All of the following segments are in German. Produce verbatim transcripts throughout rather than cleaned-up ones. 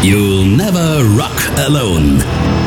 You'll never rock alone.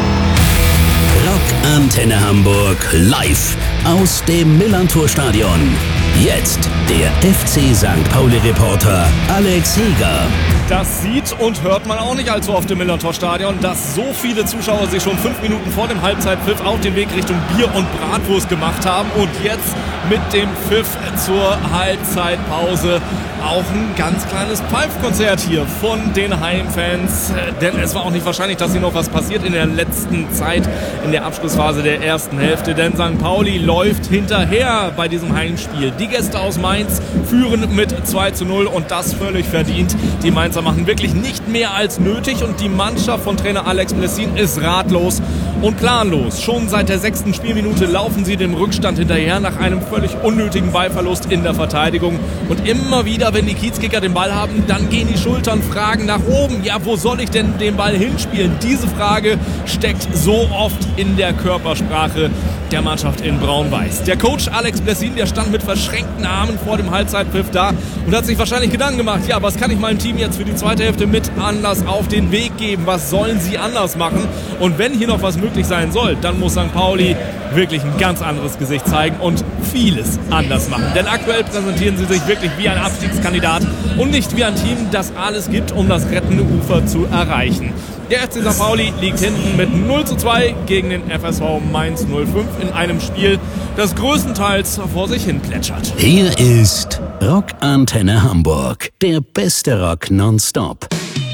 Rock Antenne Hamburg live aus dem Millerntor-Stadion. Jetzt der F C Sankt Pauli-Reporter Alex Heger. Das sieht und hört man auch nicht allzu oft im Millerntor-Stadion, dass so viele Zuschauer sich schon fünf Minuten vor dem Halbzeitpfiff auf den Weg Richtung Bier und Bratwurst gemacht haben und jetzt mit dem Pfiff zur Halbzeitpause auch ein ganz kleines Pfeifkonzert hier von den Heimfans, denn es war auch nicht wahrscheinlich, dass hier noch was passiert in der letzten Zeit, in der Abschlussphase der ersten Hälfte, denn Sankt Pauli läuft hinterher bei diesem Heimspiel. Die Gäste aus Mainz führen mit zwei zu null und das völlig verdient. Die Mainzer machen wirklich nicht mehr als nötig und die Mannschaft von Trainer Alex Blessin ist ratlos und planlos. Schon seit der sechsten Spielminute laufen sie dem Rückstand hinterher nach einem völlig unnötigen Ballverlust in der Verteidigung und immer wieder, wenn die Kiezkicker den Ball haben, dann gehen die Schultern fragen nach oben. Ja, wo soll ich denn den Ball hinspielen? Diese Frage steckt so oft in der Körpersprache der Mannschaft in Braun-Weiß. Der Coach Alex Blessin, der stand mit verschränkten Armen vor dem Halbzeitpfiff da und hat sich wahrscheinlich Gedanken gemacht, ja, was kann ich meinem Team jetzt für die zweite Hälfte mit anders auf den Weg geben? Was sollen sie anders machen? Und wenn hier noch was möglich sein soll, dann muss Sankt Pauli wirklich ein ganz anderes Gesicht zeigen und vieles anders machen. Denn aktuell präsentieren sie sich wirklich wie ein Abstiegskandidat und nicht wie ein Team, das alles gibt, um das rettende Ufer zu erreichen. Der F C Sankt Pauli liegt hinten mit null zu zwei gegen den F S V Mainz null fünf in einem Spiel, das größtenteils vor sich hin plätschert. Hier ist Rock Antenne Hamburg, der beste Rock nonstop.